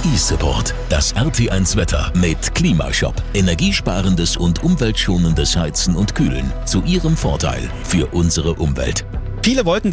eSupport. Das RT1 Wetter mit Klimashop. Energiesparendes und umweltschonendes Heizen und Kühlen. Zu Ihrem Vorteil für unsere Umwelt. Viele Wolken